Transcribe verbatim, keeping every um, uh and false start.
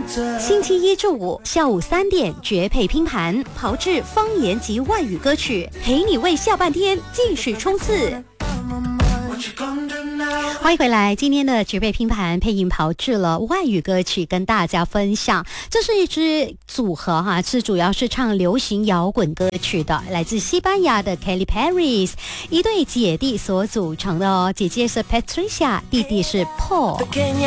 星期一至五下午三点绝配拼盘，炮制方言及外语歌曲，陪你为下半天继续冲刺。欢迎回来，今天的绝配拼盘配音炮制了外语歌曲跟大家分享。这是一支组合哈，是主要是唱流行摇滚歌曲的，来自西班牙的 Katy Perry， 一对姐弟所组成的哦。姐姐是 Patricia， 弟弟是 Paul。